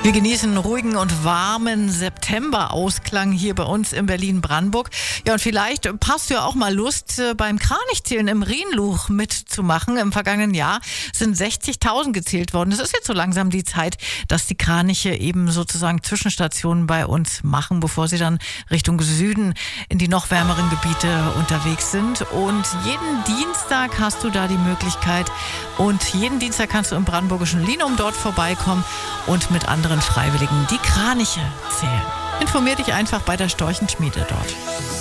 Wir genießen einen ruhigen und warmen September-Ausklang hier bei uns in Berlin-Brandenburg. Ja, und vielleicht hast du ja auch mal Lust, beim Kranichzählen im Rhenluch mitzumachen. Im vergangenen Jahr sind 60.000 gezählt worden. Es ist jetzt so langsam die Zeit, dass die Kraniche eben sozusagen Zwischenstationen bei uns machen, bevor sie dann Richtung Süden in die noch wärmeren Gebiete unterwegs sind. Und jeden Dienstag hast du da die Möglichkeit und jeden Dienstag kannst du im brandenburgischen Linum dort vorbeikommen und mit anderen Freiwilligen die Kraniche zählen. Informier dich einfach bei der Storchenschmiede dort.